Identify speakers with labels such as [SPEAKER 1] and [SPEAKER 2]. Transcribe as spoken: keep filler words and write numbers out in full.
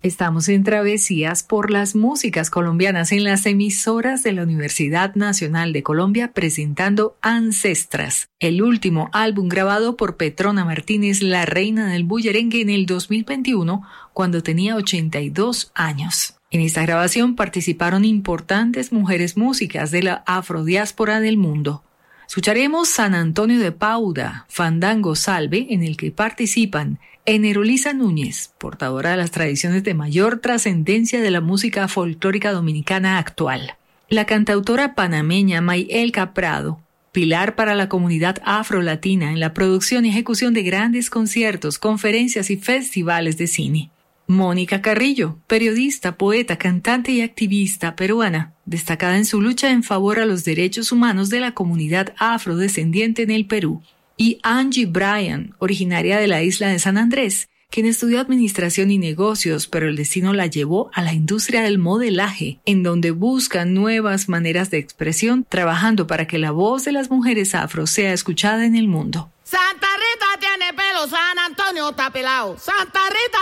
[SPEAKER 1] Estamos en Travesías por las músicas colombianas en las emisoras de la Universidad Nacional de Colombia presentando Ancestras, el último álbum grabado por Petrona Martínez, la reina del bullerengue, en el dos mil veintiuno, cuando tenía ochenta y dos años. En esta grabación participaron importantes mujeres músicas de la afrodiáspora del mundo. Escucharemos San Antonio de Pauda, Fandango Salve, en el que participan Enerolisa Núñez, portadora de las tradiciones de mayor trascendencia de la música folclórica dominicana actual; la cantautora panameña Mayelka Prado, pilar para la comunidad afrolatina en la producción y ejecución de grandes conciertos, conferencias y festivales de cine; Mónica Carrillo, periodista, poeta, cantante y activista peruana, destacada en su lucha en favor a los derechos humanos de la comunidad afrodescendiente en el Perú; y Angie Bryan, originaria de la isla de San Andrés, quien estudió administración y negocios, pero el destino la llevó a la industria del modelaje, en donde busca nuevas maneras de expresión, trabajando para que la voz de las mujeres afro sea escuchada en el mundo.
[SPEAKER 2] Santa Rita tiene pelo, San Antonio está pelado. Santa Rita